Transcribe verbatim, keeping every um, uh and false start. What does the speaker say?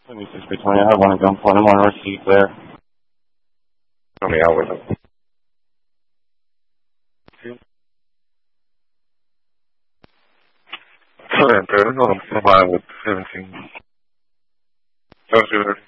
seventy-six by twenty, I have one at gunpoint. I'm on receipt there. Tell me out with him. Current, I'm on with seventeen. That was good.